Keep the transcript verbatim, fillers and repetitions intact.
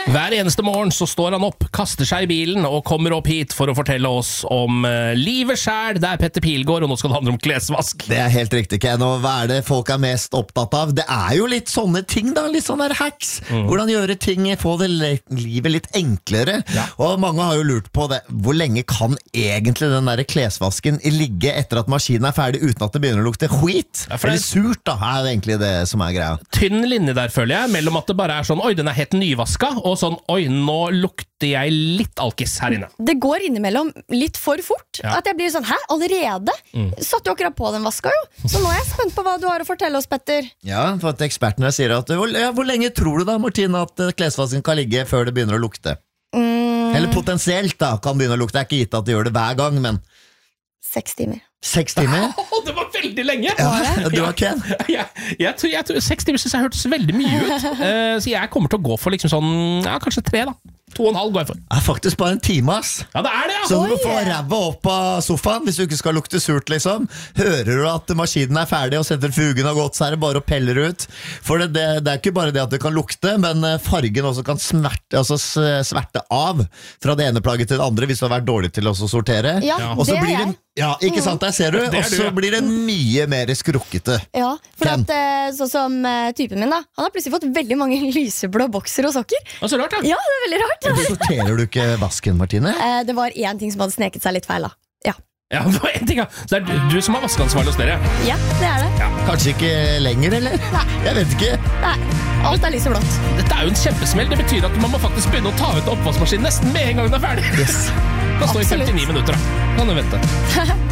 Hver eneste morgen så står han opp, kaster seg i bilen og kommer opp hit for å fortelle oss om uh, livet selv. Det er Petter Pilgaard, og nå skal det handle om klesvask. Det er helt riktig, Ken, og hva er det folk er mest opptatt av? Det er jo litt sånne ting da, litt sånne hacks. Mm. Hvordan gjøre ting, få det livet litt enklere. Ja. Og mange har jo lurt på det. Hvor lenge kan egentlig den der klesvasken ligge etter at maskinen er ferdig uten at det begynner å lukte skit? Ja, Eller surt da, er det egentlig det som er greia. Tynn linje der, føler jeg, mellom at det bare er sånn, oi, den er helt nyvaska, og sånn, oi, nå lukter jeg litt alkis her inne. Det går innimellom litt for fort, ja. At jeg blir sånn, hæ, allerede? Mm. Satt jo akkurat på den vaska jo, så nå er jeg spent på hva du har å fortelle oss, Petter. Ja, for at ekspertene sier at, hvor, ja, hvor lenge tror du da, Martine, at klesvasken kan ligge før det begynner å lukte? Mm. Eller potensielt da, kan begynne å lukte, det er ikke gitt at det gjør det hver gang, men... Seks timer. Seks timer? Oh, det var veldig lenge! Ja, du har Ken? Jeg, jeg, jeg, tror, jeg tror Seks timer synes jeg hørtes veldig mye ut, uh, så jeg kommer til å gå for liksom sånn, ja, kanskje tre da. To og en halv går jeg for. Det er faktisk bare en time, ass. Ja, det er det, ja. Så du må få ræva opp av sofaen, hvis du ikke skal lukte surt, liksom. Hører du at maskinen er ferdig, og sentrifugen har gått, så er det bare å pelle ut. For det, det, det er ikke bare det at det kan lukte, men fargen også kan smerte, altså sverte av fra det ene plagget til det andre, hvis du har vært dårlig til å sortere. Ja, og så det blir er jeg. det, ja, ikke sant, der ser du. Og så ja. Blir det mye mer skrukkete. Ja, for at, sånn som typen min da, han har plutselig fått veldig mange lyseblå bokser og sokker. Og så rart, da. Ja, det er veldig rart. Sorterer du ikke vasken, Martine? Eh, det var en ting som hadde sneket seg litt feil da. Ja. Ja, det var en ting, ja. Så det er du, du som har vaskeansvarlig hos dere? Ja, det er det. Ja. Kanskje ikke lenger, eller? Nei. Jeg vet ikke. Nei, alt er lyseblått. Dette er jo en kjempesmell. Det betyr at man må faktisk begynne å ta ut oppvaskmaskinen nesten med en gang den er ferdig. Yes. Da står i femtini minutter, da. Kan du vente.